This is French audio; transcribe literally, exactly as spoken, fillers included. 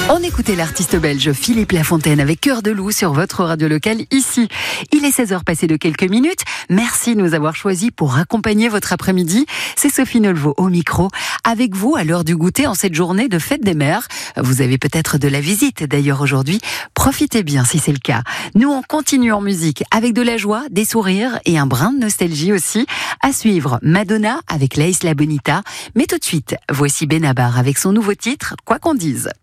On écoutait l'artiste belge Philippe Lafontaine avec Cœur de loup sur votre radio locale ici. Il est seize heures passées de quelques minutes. Merci de nous avoir choisis pour accompagner votre après-midi. C'est Sophie Nolveau au micro. Avec vous à l'heure du goûter en cette journée de fête des mères. Vous avez peut-être de la visite d'ailleurs aujourd'hui. Profitez bien si c'est le cas. Nous on continue en musique avec de la joie, des sourires et un brin de nostalgie aussi. À suivre Madonna avec Laïs La Bonita. Mais tout de suite, voici Benabar avec son nouveau titre, Quoi qu'on dise.